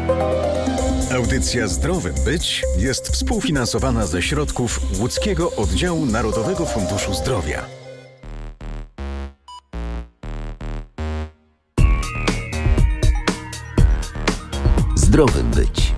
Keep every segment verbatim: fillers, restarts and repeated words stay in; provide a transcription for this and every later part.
Audycja Zdrowym Być jest współfinansowana ze środków Łódzkiego Oddziału Narodowego Funduszu Zdrowia. Zdrowym Być.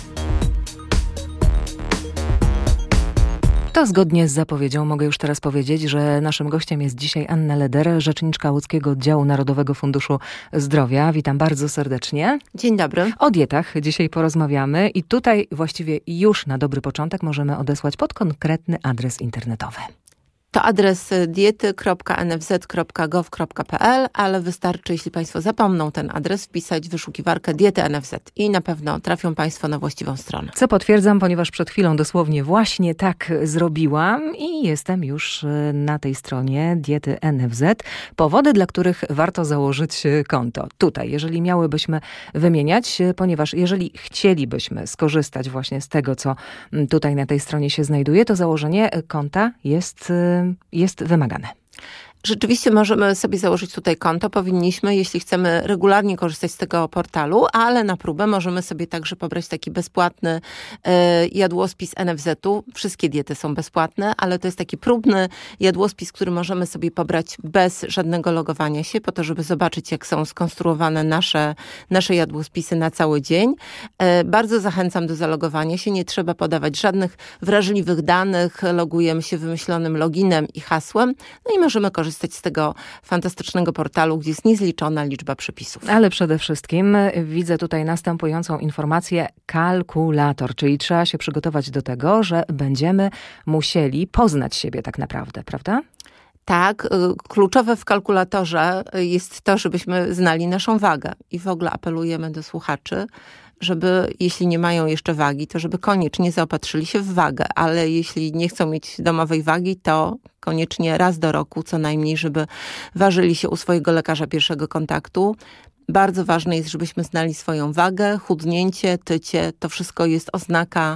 To zgodnie z zapowiedzią mogę już teraz powiedzieć, że naszym gościem jest dzisiaj Anna Leder, rzeczniczka Łódzkiego Oddziału Narodowego Funduszu Zdrowia. Witam bardzo serdecznie. Dzień dobry. O dietach dzisiaj porozmawiamy i tutaj właściwie już na dobry początek możemy odesłać pod konkretny adres internetowy. To adres diety kropka n f z kropka gov kropka p l, ale wystarczy, jeśli Państwo zapomną ten adres, wpisać w wyszukiwarkę diety N F Z i na pewno trafią Państwo na właściwą stronę. Co potwierdzam, ponieważ przed chwilą dosłownie właśnie tak zrobiłam i jestem już na tej stronie diety N F Z. Powody, dla których warto założyć konto. Tutaj, jeżeli miałybyśmy wymieniać, ponieważ jeżeli chcielibyśmy skorzystać właśnie z tego, co tutaj na tej stronie się znajduje, to założenie konta jest jest wymagane. Rzeczywiście możemy sobie założyć tutaj konto, powinniśmy, jeśli chcemy regularnie korzystać z tego portalu, ale na próbę możemy sobie także pobrać taki bezpłatny e, jadłospis N F Z-u. Wszystkie diety są bezpłatne, ale to jest taki próbny jadłospis, który możemy sobie pobrać bez żadnego logowania się, po to, żeby zobaczyć, jak są skonstruowane nasze, nasze jadłospisy na cały dzień. E, bardzo zachęcam do zalogowania się, nie trzeba podawać żadnych wrażliwych danych, logujemy się wymyślonym loginem i hasłem, no i możemy korzystać z tego fantastycznego portalu, gdzie jest niezliczona liczba przepisów. Ale przede wszystkim widzę tutaj następującą informację: kalkulator, czyli trzeba się przygotować do tego, że będziemy musieli poznać siebie tak naprawdę, prawda? Tak, kluczowe w kalkulatorze jest to, żebyśmy znali naszą wagę i w ogóle apelujemy do słuchaczy, żeby, jeśli nie mają jeszcze wagi, to żeby koniecznie zaopatrzyli się w wagę, ale jeśli nie chcą mieć domowej wagi, to koniecznie raz do roku co najmniej, żeby ważyli się u swojego lekarza pierwszego kontaktu. Bardzo ważne jest, żebyśmy znali swoją wagę, chudnięcie, tycie. To wszystko jest oznaka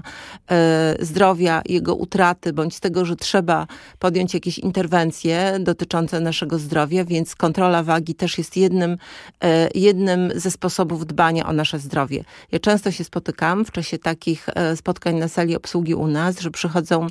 e, zdrowia, jego utraty, bądź tego, że trzeba podjąć jakieś interwencje dotyczące naszego zdrowia, więc kontrola wagi też jest jednym, e, jednym ze sposobów dbania o nasze zdrowie. Ja często się spotykam w czasie takich e, spotkań na sali obsługi u nas, że przychodzą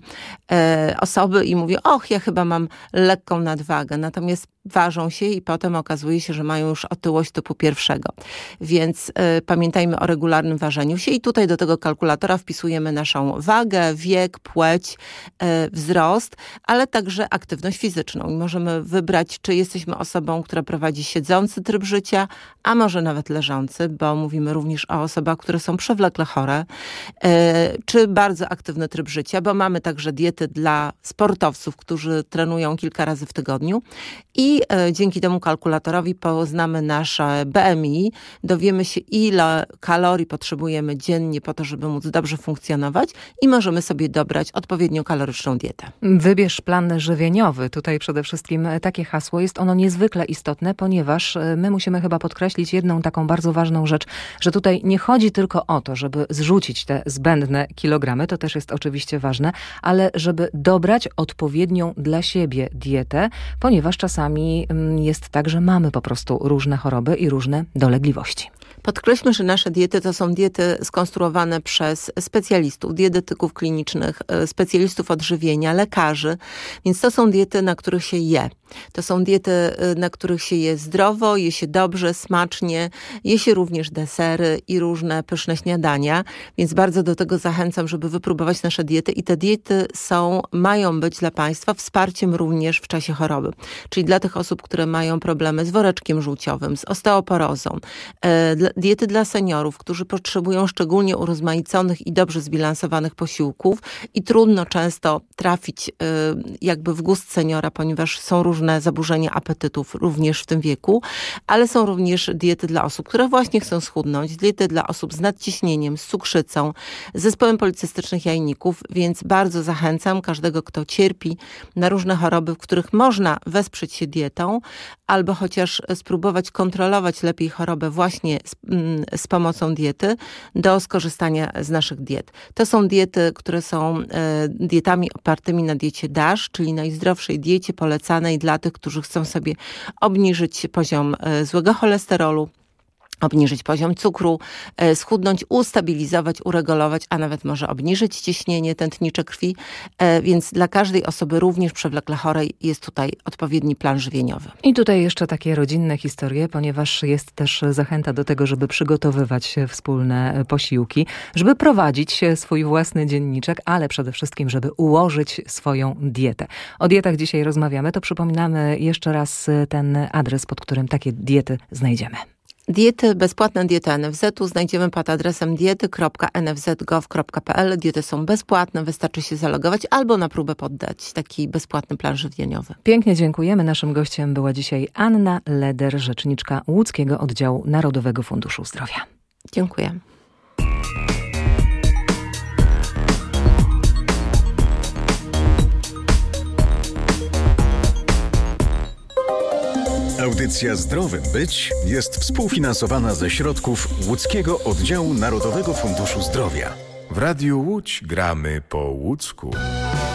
e, osoby i mówią: och, ja chyba mam lekką nadwagę, natomiast ważą się i potem okazuje się, że mają już otyłość typu pierwszego. Więc y, pamiętajmy o regularnym ważeniu się i tutaj do tego kalkulatora wpisujemy naszą wagę, wiek, płeć, y, wzrost, ale także aktywność fizyczną. I możemy wybrać, czy jesteśmy osobą, która prowadzi siedzący tryb życia, a może nawet leżący, bo mówimy również o osobach, które są przewlekle chore, y, czy bardzo aktywny tryb życia, bo mamy także diety dla sportowców, którzy trenują kilka razy w tygodniu i e, dzięki temu kalkulatorowi poznamy nasze B M I, dowiemy się, ile kalorii potrzebujemy dziennie po to, żeby móc dobrze funkcjonować i możemy sobie dobrać odpowiednio kaloryczną dietę. Wybierz plan żywieniowy. Tutaj przede wszystkim takie hasło. Jest ono niezwykle istotne, ponieważ my musimy chyba podkreślić jedną taką bardzo ważną rzecz, że tutaj nie chodzi tylko o to, żeby zrzucić te zbędne kilogramy, to też jest oczywiście ważne, ale żeby dobrać odpowiednią dla siebie dietę, ponieważ czasami jest tak, że mamy po prostu różne choroby i różne dolegliwości. Podkreślmy, że nasze diety to są diety skonstruowane przez specjalistów, dietetyków klinicznych, specjalistów odżywienia, lekarzy, więc to są diety, na których się je. To są diety, na których się je zdrowo, je się dobrze, smacznie, je się również desery i różne pyszne śniadania, więc bardzo do tego zachęcam, żeby wypróbować nasze diety i te diety są, mają być dla Państwa wsparciem również w czasie choroby. Czyli dla tych osób, które mają problemy z woreczkiem żółciowym, z osteoporozą, diety dla seniorów, którzy potrzebują szczególnie urozmaiconych i dobrze zbilansowanych posiłków i trudno często trafić jakby w gust seniora, ponieważ są różne zaburzenia apetytów również w tym wieku, ale są również diety dla osób, które właśnie chcą schudnąć, diety dla osób z nadciśnieniem, z cukrzycą, z zespołem policystycznych jajników, więc bardzo zachęcam każdego, kto cierpi na różne choroby, w których można wesprzeć się dietą, albo chociaż spróbować kontrolować lepiej chorobę właśnie z, z pomocą diety, do skorzystania z naszych diet. To są diety, które są e, dietami opartymi na diecie DASH, czyli najzdrowszej diecie polecanej dla tych, którzy chcą sobie obniżyć poziom e, złego cholesterolu, obniżyć poziom cukru, schudnąć, ustabilizować, uregulować, a nawet może obniżyć ciśnienie, tętnicze krwi. Więc dla każdej osoby, również przewlekle chorej, jest tutaj odpowiedni plan żywieniowy. I tutaj jeszcze takie rodzinne historie, ponieważ jest też zachęta do tego, żeby przygotowywać wspólne posiłki, żeby prowadzić swój własny dzienniczek, ale przede wszystkim, żeby ułożyć swoją dietę. O dietach dzisiaj rozmawiamy, to przypominamy jeszcze raz ten adres, pod którym takie diety znajdziemy. Diety, bezpłatne diety N F Z-u znajdziemy pod adresem diety kropka n f z kropka gov kropka p l. Diety są bezpłatne, wystarczy się zalogować albo na próbę poddać taki bezpłatny plan żywieniowy. Pięknie dziękujemy. Naszym gościem była dzisiaj Anna Leder, rzeczniczka Łódzkiego Oddziału Narodowego Funduszu Zdrowia. Dziękuję. Audycja Zdrowym Być jest współfinansowana ze środków Łódzkiego Oddziału Narodowego Funduszu Zdrowia. W Radiu Łódź gramy po łódzku.